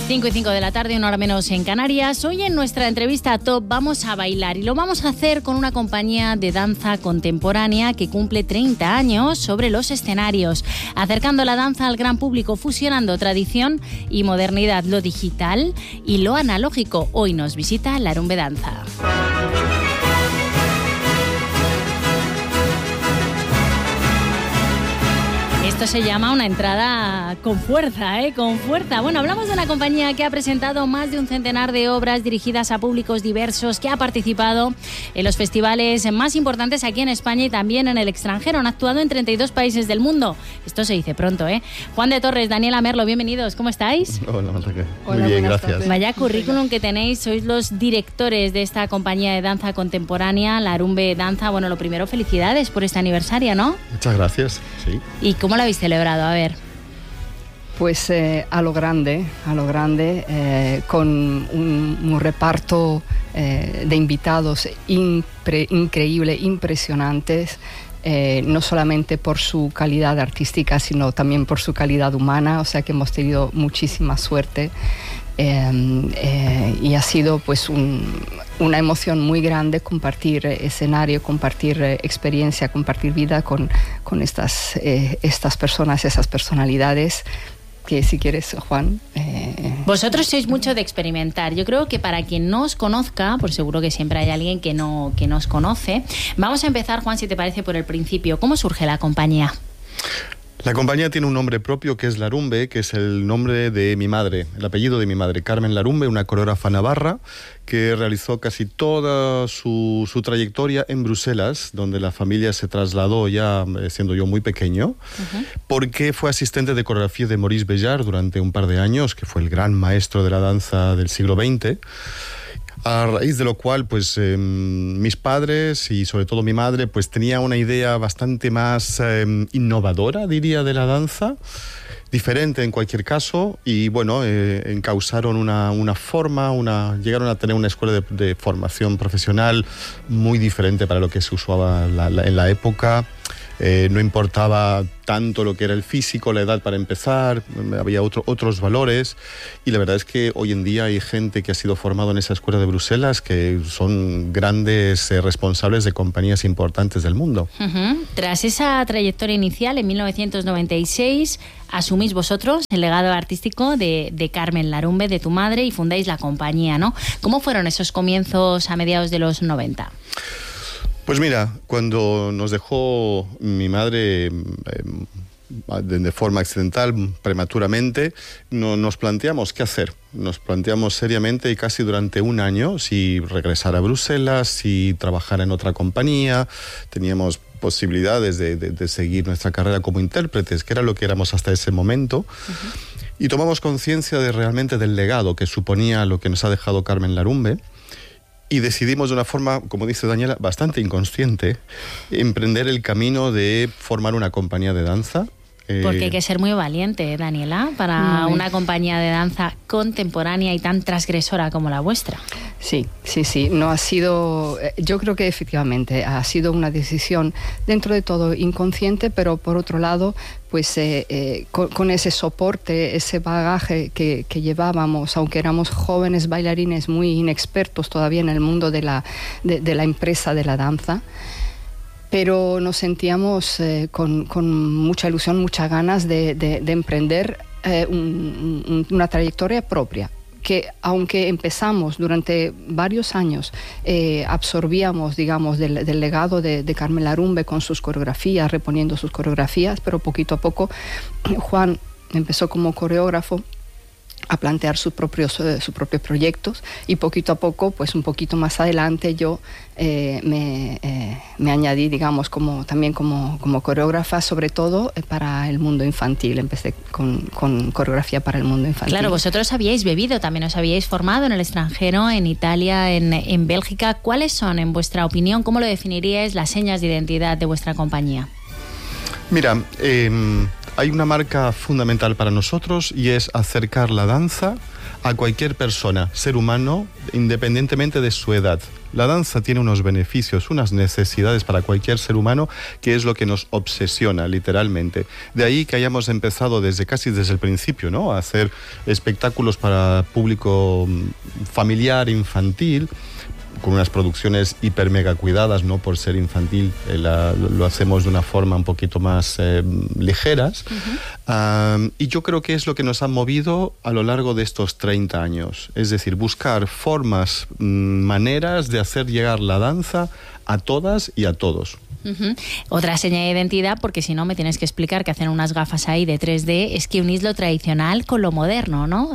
5:05 de la tarde, una hora menos en Canarias. Hoy en nuestra entrevista Top vamos a bailar y lo vamos a hacer con una compañía de danza contemporánea que cumple 30 años sobre los escenarios, acercando la danza al gran público, fusionando tradición y modernidad, lo digital y lo analógico. Hoy nos visita Larumbe Danza. Esto se llama una entrada con fuerza, con fuerza. Bueno, hablamos de una compañía que ha presentado más de un centenar de obras dirigidas a públicos diversos, que ha participado en los festivales más importantes aquí en España y también en el extranjero. Han actuado en 32 países del mundo. Esto se dice pronto, ¿eh? Juan de Torres, Daniela Merlo, bienvenidos. ¿Cómo estáis? Hola, Raquel. Muy bien, gracias. Tardes. Vaya currículum que tenéis. Sois los directores de esta compañía de danza contemporánea, Larumbe Danza. Bueno, lo primero, felicidades por este aniversario, ¿no? Muchas gracias, sí. ¿Y cómo lo habéis celebrado? A ver. Pues a lo grande, con un reparto de invitados increíble, impresionantes, no solamente por su calidad artística, sino también por su calidad humana, o sea que hemos tenido muchísima suerte. Y ha sido pues una emoción muy grande compartir escenario, compartir experiencia, compartir vida con estas personas, esas personalidades que, si quieres, Juan... Vosotros sois mucho de experimentar. Yo creo que para quien no os conozca, pues seguro que siempre hay alguien que no os conoce. Vamos a empezar, Juan, si te parece, por el principio. ¿Cómo surge la compañía? La compañía tiene un nombre propio que es Larumbe, que es el nombre de mi madre, el apellido de mi madre, Carmen Larumbe, una coreógrafa navarra que realizó casi toda su trayectoria en Bruselas, donde la familia se trasladó ya siendo yo muy pequeño, porque fue asistente de coreografía de Maurice Béjart durante un par de años, que fue el gran maestro de la danza del siglo XX. A raíz de lo cual, pues mis padres y sobre todo mi madre, pues tenía una idea bastante más innovadora, diría, de la danza, diferente en cualquier caso, y bueno, encausaron una forma, llegaron a tener una escuela de formación profesional muy diferente para lo que se usaba en la época. No importaba tanto lo que era el físico, la edad para empezar, había otros valores, y la verdad es que hoy en día hay gente que ha sido formado en esa escuela de Bruselas que son grandes responsables de compañías importantes del mundo. Tras esa trayectoria inicial, en 1996, asumís vosotros el legado artístico de Carmen Larumbe, de tu madre, y fundáis la compañía, ¿no? ¿Cómo fueron esos comienzos a mediados de los 90? Pues mira, cuando nos dejó mi madre de forma accidental, prematuramente, nos planteamos qué hacer. Nos planteamos seriamente y casi durante un año si regresar a Bruselas, si trabajar en otra compañía. Teníamos posibilidades de seguir nuestra carrera como intérpretes, que era lo que éramos hasta ese momento. Y tomamos conciencia realmente del legado que suponía lo que nos ha dejado Carmen Larumbe. Y decidimos de una forma, como dice Daniela, bastante inconsciente, emprender el camino de formar una compañía de danza. Porque hay que ser muy valiente, Daniela, para una compañía de danza contemporánea y tan transgresora como la vuestra. Sí. No ha sido, yo creo que efectivamente ha sido una decisión dentro de todo inconsciente, pero por otro lado, pues con ese soporte, ese bagaje que llevábamos, aunque éramos jóvenes bailarines muy inexpertos todavía en el mundo de la empresa de la danza. Pero nos sentíamos con mucha ilusión, muchas ganas de emprender una trayectoria propia, que aunque empezamos durante varios años, absorbíamos, digamos, del legado de Carmen Larumbe con sus coreografías, reponiendo sus coreografías, pero poquito a poco Juan empezó como coreógrafo a plantear sus propios proyectos, y poquito a poco, pues un poquito más adelante, yo me añadí, digamos, también como coreógrafa, sobre todo para el mundo infantil. Empecé con coreografía para el mundo infantil. Claro, vosotros habíais bebido, también os habíais formado en el extranjero, en Italia, en Bélgica. ¿Cuáles son, en vuestra opinión, cómo lo definiríais, las señas de identidad de vuestra compañía? Mira, hay una marca fundamental para nosotros y es acercar la danza a cualquier persona, ser humano, independientemente de su edad. La danza tiene unos beneficios, unas necesidades para cualquier ser humano, que es lo que nos obsesiona, literalmente. De ahí que hayamos empezado casi desde el principio, ¿no?, a hacer espectáculos para público familiar, infantil, con unas producciones hiper mega cuidadas, no por ser infantil, lo hacemos de una forma un poquito más ligeras. Y yo creo que es lo que nos ha movido a lo largo de estos 30 años. Es decir, buscar formas, maneras de hacer llegar la danza a todas y a todos. Otra señal de identidad, porque si no me tienes que explicar que hacen unas gafas ahí de 3D, es que unís lo tradicional con lo moderno, ¿no?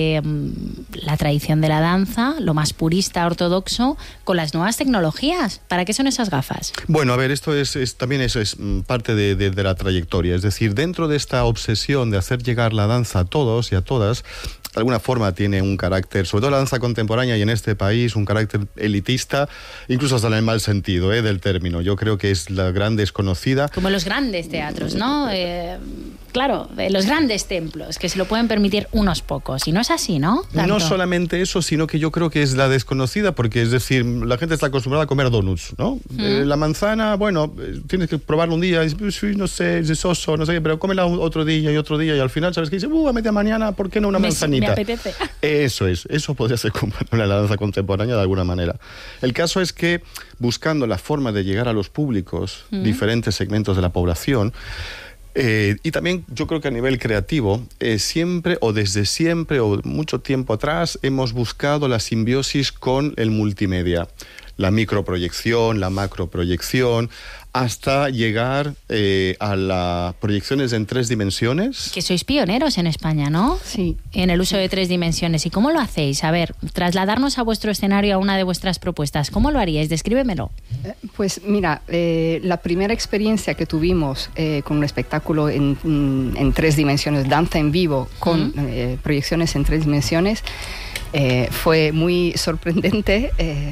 La tradición de la danza, lo más purista, ortodoxo, con las nuevas tecnologías. ¿Para qué son esas gafas? Bueno, a ver, esto también es parte de la trayectoria. Es decir, dentro de esta obsesión de hacer llegar la danza a todos y a todas, de alguna forma tiene un carácter, sobre todo la danza contemporánea y en este país, un carácter elitista, incluso hasta en el mal sentido del término. Yo creo que es la gran desconocida. Como los grandes teatros, ¿no? Claro, los grandes templos, que se lo pueden permitir unos pocos. Y no es así, ¿no? Tanto. No solamente eso, sino que yo creo que es la desconocida, porque es decir, la gente está acostumbrada a comer donuts, ¿no? La manzana, bueno, tienes que probarla un día, y dices, no sé, es soso, no sé qué, pero cómela otro día, y al final, ¿sabes qué? Dices, a media mañana, ¿por qué no una manzanita? Me apetece. Eso podría ser comparable a la danza contemporánea de alguna manera. El caso es que, buscando la forma de llegar a los públicos, diferentes segmentos de la población, y también yo creo que a nivel creativo, siempre o desde siempre o mucho tiempo atrás hemos buscado la simbiosis con el multimedia, la microproyección, la macroproyección, hasta llegar a las proyecciones en 3 dimensiones. Que sois pioneros en España, ¿no? Sí. En el uso de 3 dimensiones. ¿Y cómo lo hacéis? A ver, trasladarnos a vuestro escenario, a una de vuestras propuestas. ¿Cómo lo haríais? Descríbemelo. Pues mira, la primera experiencia que tuvimos con un espectáculo en 3 dimensiones, danza en vivo, con proyecciones en 3 dimensiones, fue muy sorprendente.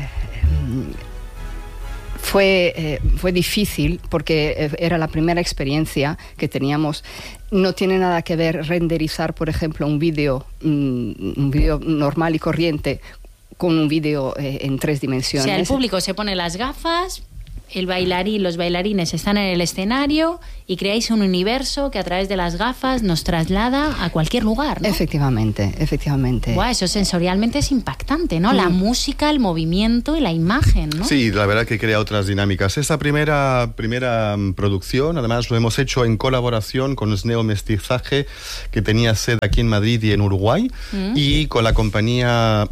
Fue difícil porque era la primera experiencia que teníamos. No tiene nada que ver renderizar, por ejemplo, un vídeo normal y corriente con un vídeo en 3 dimensiones. O sea, el público se pone las gafas, los bailarines están en el escenario y creáis un universo que a través de las gafas nos traslada a cualquier lugar, ¿no? Efectivamente. Wow, eso sensorialmente es impactante, ¿no? La música, el movimiento y la imagen, ¿no? Sí, la verdad que crea otras dinámicas. Esta primera producción, además lo hemos hecho en colaboración con Sneo Mestizaje, que tenía sede aquí en Madrid y en Uruguay, y con la compañía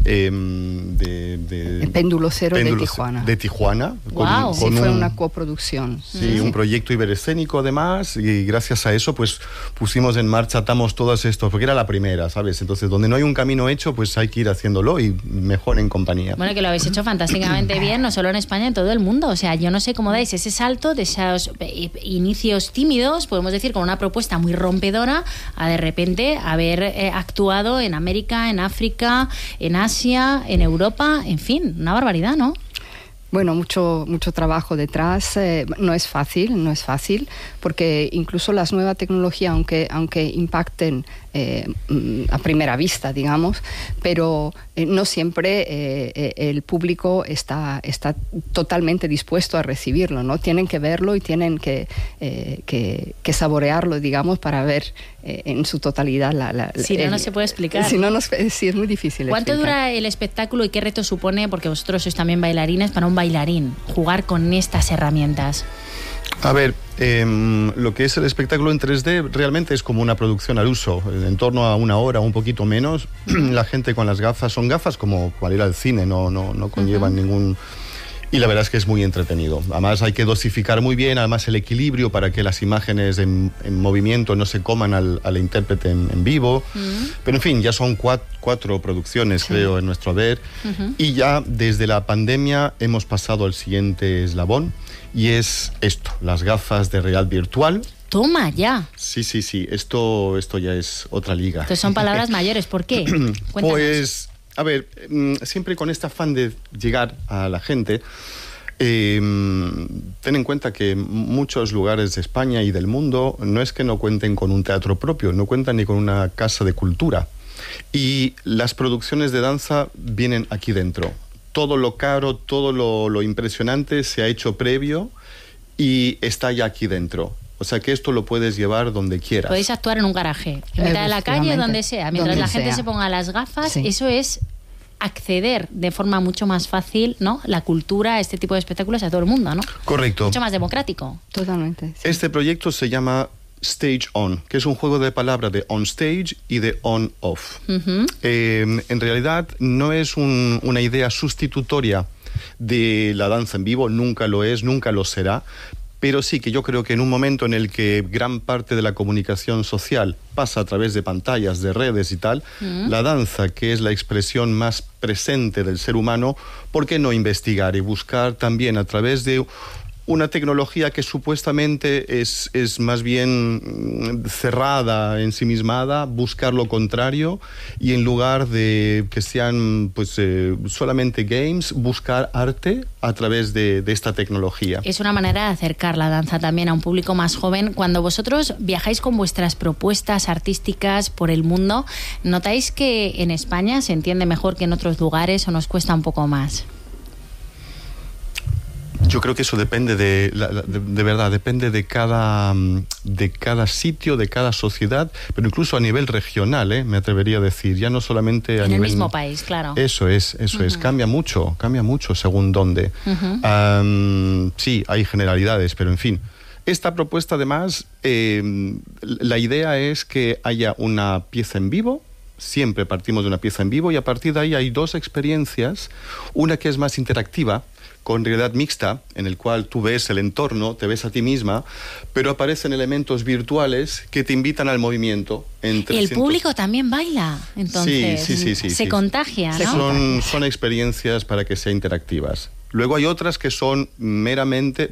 El Péndulo Cero de Tijuana. De Tijuana. Wow. Fue una coproducción. Sí, un proyecto iberescénico además, y gracias a eso pues pusimos en marcha, atamos todas esto, porque era la primera, ¿sabes? Entonces, donde no hay un camino hecho, pues hay que ir haciéndolo y mejor en compañía. Bueno, que lo habéis hecho fantásticamente bien, no solo en España, en todo el mundo. O sea, yo no sé cómo dais ese salto de esos inicios tímidos, podemos decir, con una propuesta muy rompedora, a de repente haber actuado en América, en África, en Asia, en Europa, en fin, una barbaridad, ¿no? Bueno, mucho trabajo detrás. No es fácil, porque incluso las nuevas tecnologías, aunque impacten a primera vista, digamos, pero no siempre el público está totalmente dispuesto a recibirlo, ¿no? Tienen que verlo y tienen que saborearlo, digamos, para ver en su totalidad si no se puede explicar. Sí, es muy difícil. ¿Cuánto dura el espectáculo y qué reto supone, porque vosotros sois también bailarines, para un bailarín jugar con estas herramientas? A ver, lo que es el espectáculo en 3D realmente es como una producción al uso, en torno a 1 hora, un poquito menos. La gente con las gafas, son gafas como para ir al cine, no conllevan ningún... Y la verdad es que es muy entretenido. Además hay que dosificar muy bien, además el equilibrio para que las imágenes en movimiento no se coman al intérprete en vivo. Pero en fin, ya son 4 producciones, creo, en nuestro haber. Y ya desde la pandemia hemos pasado al siguiente eslabón, y es esto, las gafas de realidad virtual. Toma, ya. Sí, esto ya es otra liga. Entonces son palabras mayores, ¿por qué? Cuéntanos. Pues... A ver, siempre con este afán de llegar a la gente, ten en cuenta que muchos lugares de España y del mundo no es que no cuenten con un teatro propio, no cuentan ni con una casa de cultura. Y las producciones de danza vienen aquí dentro. Todo lo caro, todo lo impresionante se ha hecho previo y está ya aquí dentro. O sea que esto lo puedes llevar donde quieras. Podéis actuar en un garaje, en mitad de la calle, donde sea. Mientras la gente se ponga las gafas, eso es acceder de forma mucho más fácil, ¿no?, la cultura, este tipo de espectáculos a todo el mundo, ¿no? Correcto. Mucho más democrático. Totalmente. Sí. Este proyecto se llama Stage On, que es un juego de palabras de on stage y de on off. En realidad no es una idea sustitutoria de la danza en vivo, nunca lo es, nunca lo será. Pero sí que yo creo que en un momento en el que gran parte de la comunicación social pasa a través de pantallas, de redes y tal, la danza, que es la expresión más presente del ser humano, ¿por qué no investigar y buscar también a través de una tecnología que supuestamente es más bien cerrada, ensimismada, buscar lo contrario y en lugar de que sean solamente games, buscar arte a través de esta tecnología? Es una manera de acercar la danza también a un público más joven. Cuando vosotros viajáis con vuestras propuestas artísticas por el mundo, ¿notáis que en España se entiende mejor que en otros lugares o nos cuesta un poco más? Yo creo que eso depende de verdad, depende de cada sitio, de cada sociedad, pero incluso a nivel regional, me atrevería a decir, ya no solamente a nivel... En el mismo país, claro. Eso es, cambia mucho según dónde. Sí, hay generalidades, pero en fin. Esta propuesta, además, la idea es que haya una pieza en vivo. Siempre partimos de una pieza en vivo y a partir de ahí hay dos experiencias, una que es más interactiva, con realidad mixta, en el cual tú ves el entorno, te ves a ti misma, pero aparecen elementos virtuales que te invitan al movimiento. El público también baila, entonces sí, se contagia, ¿no? Son experiencias para que sean interactivas. Luego hay otras que son meramente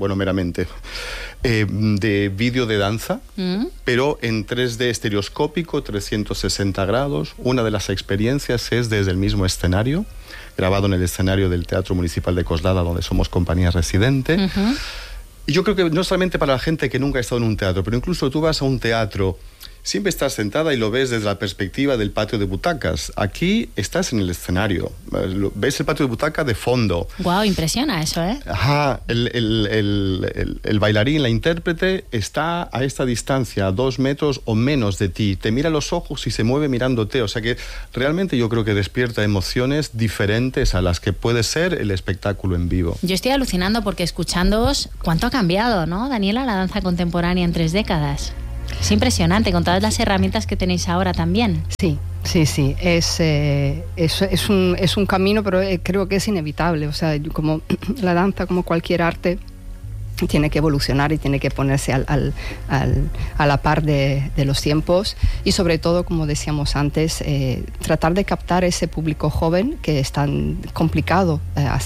de vídeo de danza, pero en 3D estereoscópico, 360 grados. Una de las experiencias es desde el mismo escenario, grabado en el escenario del Teatro Municipal de Coslada, donde somos compañía residente. Y yo creo que no solamente para la gente que nunca ha estado en un teatro, pero incluso tú vas a un teatro, siempre estás sentada y lo ves desde la perspectiva del patio de butacas. Aquí estás en el escenario, ves el patio de butacas de fondo. Guau, impresiona eso, ¿eh? Ajá, el bailarín, la intérprete, está a esta distancia, a 2 metros o menos de ti. Te mira a los ojos y se mueve mirándote. O sea que realmente yo creo que despierta emociones diferentes a las que puede ser el espectáculo en vivo. Yo estoy alucinando porque escuchándoos, ¿cuánto ha cambiado, no, Daniela, la danza contemporánea en 3 décadas? Es impresionante, con todas las herramientas que tenéis ahora también. Sí. Es un camino, pero creo que es inevitable. O sea, como la danza, como cualquier arte, tiene que evolucionar y tiene que ponerse a la par de los tiempos y sobre todo, como decíamos antes, tratar de captar ese público joven que es tan complicado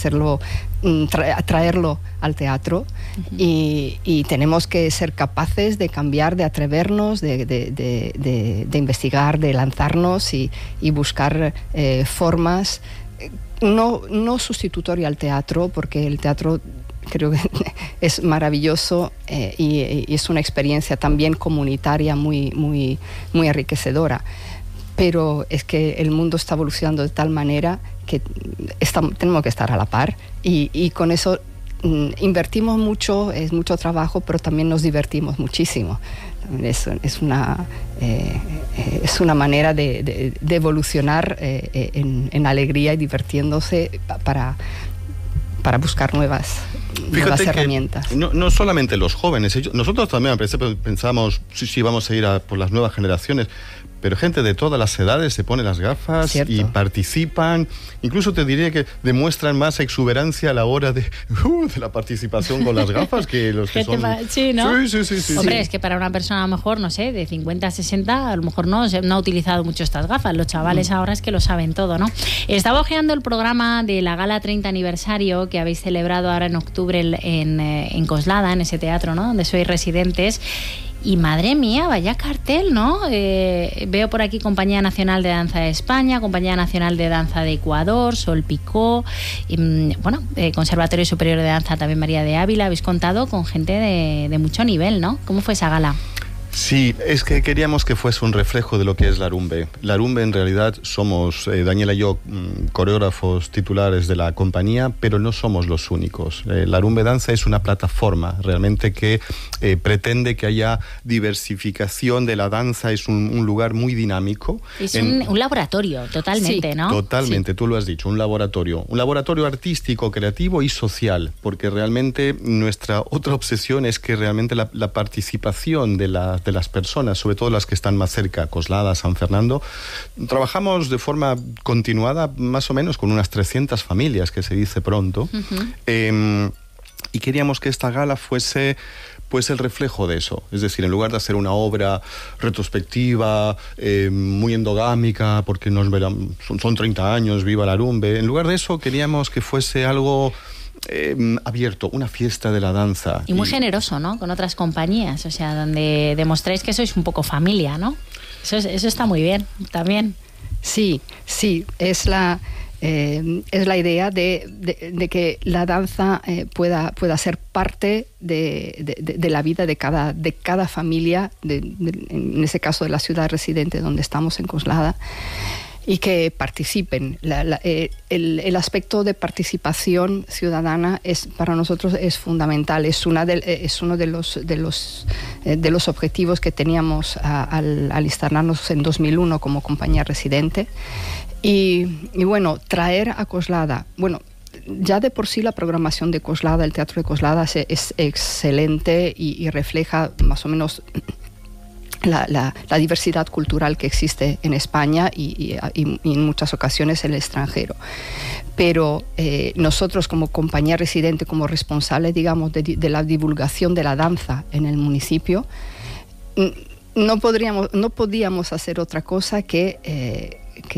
traerlo al teatro y tenemos que ser capaces de cambiar, de atrevernos, de investigar, de lanzarnos y buscar formas no sustitutoria al teatro, porque el teatro creo que es maravilloso y es una experiencia también comunitaria muy enriquecedora. Pero es que el mundo está evolucionando de tal manera que tenemos que estar a la par y con eso invertimos mucho, es mucho trabajo, pero también nos divertimos muchísimo. Es una manera de evolucionar en alegría y divirtiéndose para buscar nuevas herramientas. No solamente los jóvenes, nosotros también pensamos si vamos a ir por las nuevas generaciones, pero gente de todas las edades se pone las gafas. Cierto. Y participan. Incluso te diría que demuestran más exuberancia a la hora de la participación con las gafas que los que son... Sí, ¿no? Sí. Hombre, es que para una persona a lo mejor, no sé, de 50 a 60, a lo mejor no ha utilizado mucho estas gafas. Los chavales ahora es que lo saben todo, ¿no? Estaba hojeando el programa de la Gala 30 aniversario que habéis celebrado ahora en octubre en Coslada, en ese teatro, ¿no?, donde sois residentes. Y madre mía, vaya cartel, ¿no? Veo por aquí Compañía Nacional de Danza de España, Compañía Nacional de Danza de Ecuador, Sol Picó, Conservatorio Superior de Danza también María de Ávila. Habéis contado con gente de mucho nivel, ¿no? ¿Cómo fue esa gala? Sí, es que queríamos que fuese un reflejo de lo que es Larumbe. Larumbe en realidad somos, Daniela y yo, coreógrafos titulares de la compañía, pero no somos los únicos. Larumbe Danza es una plataforma realmente que pretende que haya diversificación de la danza, es un lugar muy dinámico. Es un laboratorio, totalmente, sí, ¿no? Totalmente, sí. Tú lo has dicho, un laboratorio artístico, creativo y social, porque realmente nuestra otra obsesión es que realmente la participación de las personas, sobre todo las que están más cerca, Coslada, San Fernando, trabajamos de forma continuada más o menos con unas 300 familias, que se dice pronto, y queríamos que esta gala fuese pues el reflejo de eso, es decir, en lugar de hacer una obra retrospectiva, muy endogámica, porque son 30 años, viva Larumbe, en lugar de eso queríamos que fuese algo abierto, una fiesta de la danza. Y muy generoso, ¿no? Con otras compañías, o sea, donde demostráis que sois un poco familia, ¿no? Eso está muy bien, también. Sí, es la idea de que la danza pueda ser parte de la vida de cada familia, en ese caso de la ciudad residente donde estamos en Coslada, y que participen. El aspecto de participación ciudadana para nosotros es fundamental. Es uno de los objetivos que teníamos al instalarnos en 2001 como compañía residente. Y bueno, traer a Coslada, bueno, ya de por sí la programación de Coslada, el Teatro de Coslada es excelente y refleja más o menos la diversidad cultural que existe en España y en muchas ocasiones en el extranjero. Pero nosotros como compañía residente, como responsable, digamos, de la divulgación de la danza en el municipio, no podíamos hacer otra cosa que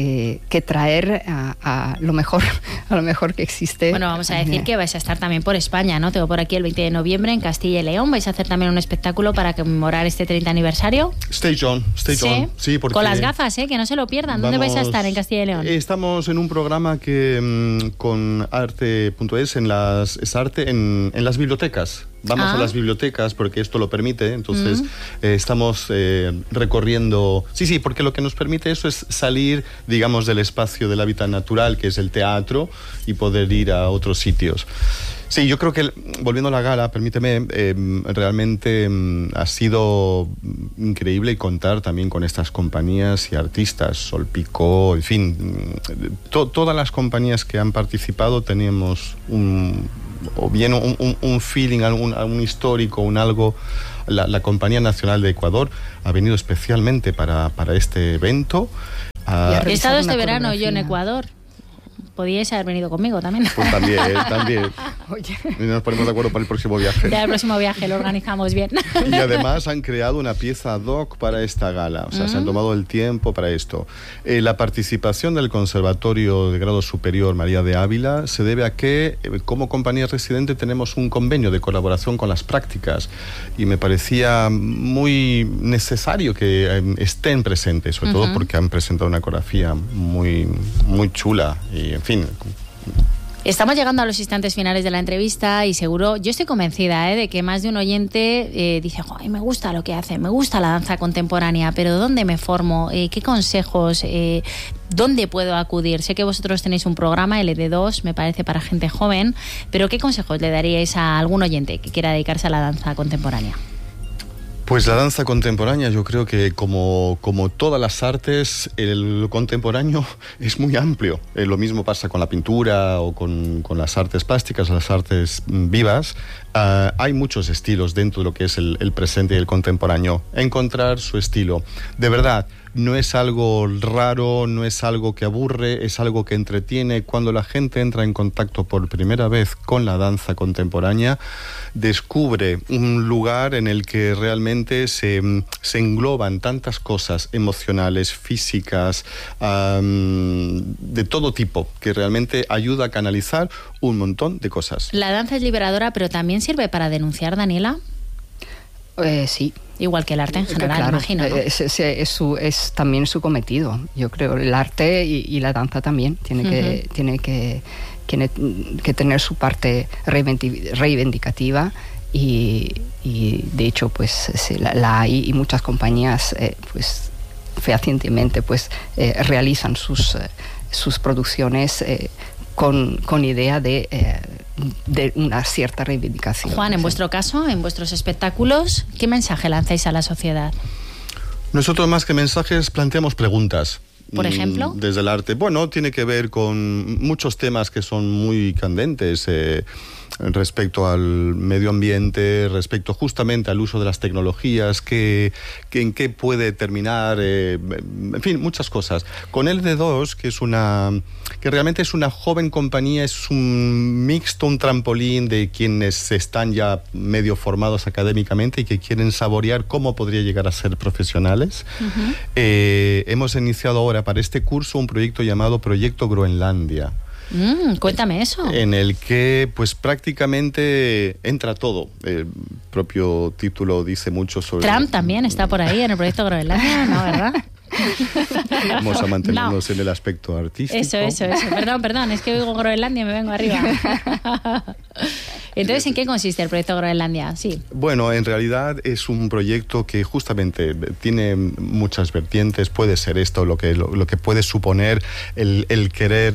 traer a lo mejor que existe. Bueno, vamos a decir que vais a estar también por España, ¿no? Tengo por aquí el 20 de noviembre en Castilla y León. ¿Vais a hacer también un espectáculo para conmemorar este 30 aniversario? Stage on. Sí, porque con las gafas, que no se lo pierdan. ¿Dónde vais a estar en Castilla y León? Estamos en un programa que con arte.es en las bibliotecas. Vamos a las bibliotecas porque esto lo permite, entonces estamos recorriendo... Sí, porque lo que nos permite eso es salir, digamos, del espacio del hábitat natural, que es el teatro, y poder ir a otros sitios. Sí, yo creo que, volviendo a la gala, permíteme, realmente ha sido increíble contar también con estas compañías y artistas, Sol Picó, en fin, todas las compañías que han participado teníamos un feeling, un histórico, algo. La Compañía Nacional de Ecuador ha venido especialmente para este evento. He estado este verano yo en Ecuador. Podíais haber venido conmigo también. Pues también. Oye. Y nos ponemos de acuerdo para el próximo viaje. Ya el próximo viaje lo organizamos bien. Y además han creado una pieza ad hoc para esta gala. O sea, se han tomado el tiempo para esto. La participación del Conservatorio de Grado Superior María de Ávila se debe a que, como compañía residente, tenemos un convenio de colaboración con las prácticas. Y me parecía muy necesario que estén presentes, sobre todo porque han presentado una coreografía muy, muy chula. Y, en fin. Estamos llegando a los instantes finales de la entrevista y seguro, yo estoy convencida de que más de un oyente dice, me gusta lo que hace, me gusta la danza contemporánea, pero ¿dónde me formo? ¿Qué consejos? ¿Dónde puedo acudir? Sé que vosotros tenéis un programa, LD2, me parece para gente joven, pero ¿qué consejos le daríais a algún oyente que quiera dedicarse a la danza contemporánea? Pues la danza contemporánea, yo creo que como todas las artes, el contemporáneo es muy amplio. Lo mismo pasa con la pintura o con las artes plásticas, las artes vivas. Hay muchos estilos dentro de lo que es el presente y el contemporáneo. Encontrar su estilo. De verdad, no es algo raro, no es algo que aburre, es algo que entretiene. Cuando la gente entra en contacto por primera vez con la danza contemporánea, descubre un lugar en el que realmente se engloban tantas cosas emocionales, físicas, de todo tipo, que realmente ayuda a canalizar un montón de cosas. La danza es liberadora, pero también sirve para denunciar, Daniela. Sí. Igual que el arte en general, claro, imagino, ¿no? Es también su cometido. Yo creo el arte y la danza también tiene que tener su parte reivindicativa y de hecho pues la hay, y muchas compañías pues fehacientemente pues realizan sus producciones con idea de una cierta reivindicación. Juan, en vuestro caso, en vuestros espectáculos, ¿qué mensaje lanzáis a la sociedad? Nosotros, más que mensajes, planteamos preguntas. ¿Por ejemplo? Desde el arte. Bueno, tiene que ver con muchos temas que son muy candentes respecto al medio ambiente, respecto justamente al uso de las tecnologías, en qué puede terminar, en fin, muchas cosas. Con el D2, que realmente es una joven compañía, es un mixto, un trampolín de quienes están ya medio formados académicamente y que quieren saborear cómo podría llegar a ser profesionales. Uh-huh. Hemos iniciado ahora para este curso un proyecto llamado Proyecto Groenlandia. Cuéntame eso. En el que pues prácticamente entra todo. El propio título dice mucho sobre... Trump también está por ahí en el Proyecto Groenlandia, ¿no, verdad? Vamos a mantenernos en el aspecto artístico. Eso. Perdón, es que oigo Groenlandia y me vengo arriba. Entonces, ¿en qué consiste el Proyecto Groenlandia? Sí. Bueno, en realidad es un proyecto que justamente tiene muchas vertientes. Puede ser esto lo que puede suponer el querer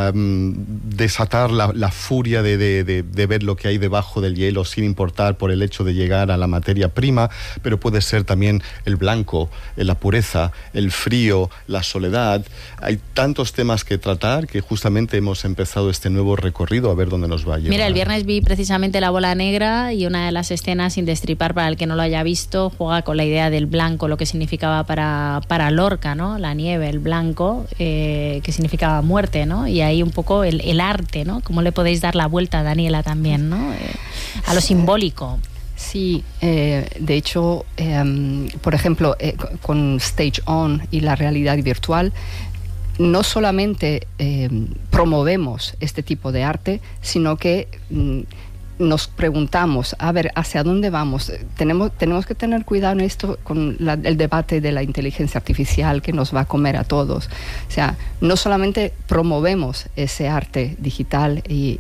desatar la furia de ver lo que hay debajo del hielo sin importar por el hecho de llegar a la materia prima, pero puede ser también el blanco, la pureza, el frío, la soledad. Hay tantos temas que tratar que justamente hemos empezado este nuevo recorrido a ver dónde nos va a llevar. Mira, el viernes vi precisamente La Bola Negra y una de las escenas, sin destripar para el que no lo haya visto, juega con la idea del blanco, lo que significaba para Lorca, ¿no? La nieve, el blanco, que significaba muerte, ¿no? Y ahí un poco el arte, ¿no? Cómo le podéis dar la vuelta, Daniela, también, ¿no? A lo simbólico. Sí, de hecho, por ejemplo, con Stage On y la realidad virtual, no solamente promovemos este tipo de arte, sino que nos preguntamos, a ver, ¿hacia dónde vamos? Tenemos que tener cuidado en esto con el debate de la inteligencia artificial que nos va a comer a todos. O sea, no solamente promovemos ese arte digital,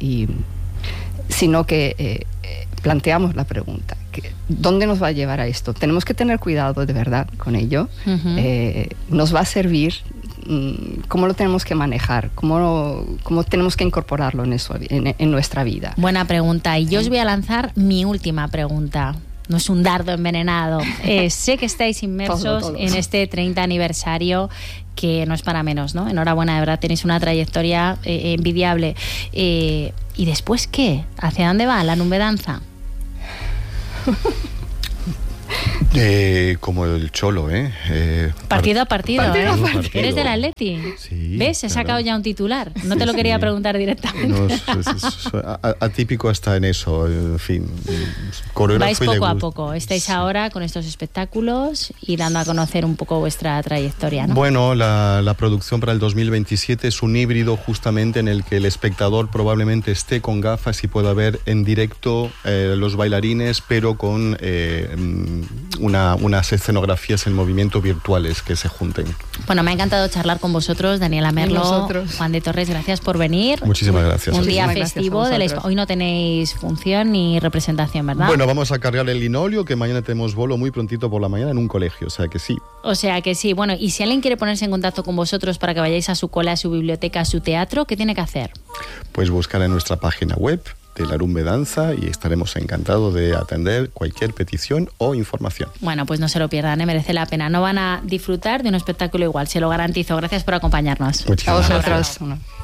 sino que planteamos la pregunta, ¿dónde nos va a llevar a esto? Tenemos que tener cuidado de verdad con ello. Uh-huh. ¿Nos va a servir? ¿Cómo lo tenemos que manejar? ¿Cómo tenemos que incorporarlo en nuestra vida? Buena pregunta. Y yo os voy a lanzar mi última pregunta. No es un dardo envenenado. Sé que estáis inmersos en este 30 aniversario, que no es para menos, ¿no? Enhorabuena, de verdad, tenéis una trayectoria envidiable. ¿Y después qué? ¿Hacia dónde va la Numbedanza? Como el Cholo, partido a partido, partido. ¿Eres del Atleti? Sí. ¿Ves? He sacado ya un titular. No te lo quería preguntar directamente. No, es atípico hasta en eso. En fin, vais poco a poco. Estáis ahora con estos espectáculos y dando a conocer un poco vuestra trayectoria, ¿no? Bueno, la producción para el 2027 es un híbrido justamente en el que el espectador probablemente esté con gafas y pueda ver en directo los bailarines, pero con unas escenografías en movimiento virtuales que se junten. Bueno, me ha encantado charlar con vosotros, Daniela Merlo, Juan de Torres, gracias por venir. Muchísimas gracias. Un día festivo de hoy no tenéis función ni representación, ¿verdad? Bueno, vamos a cargar el linoleo, que mañana tenemos bolo muy prontito por la mañana en un colegio, o sea que sí. Bueno, y si alguien quiere ponerse en contacto con vosotros para que vayáis a su cola, a su biblioteca, a su teatro, ¿qué tiene que hacer? Pues buscar en nuestra página web de la Numbedanza y estaremos encantados de atender cualquier petición o información. Bueno, pues no se lo pierdan, merece la pena. No van a disfrutar de un espectáculo igual, se lo garantizo. Gracias por acompañarnos. Muchísimas gracias. A vosotros.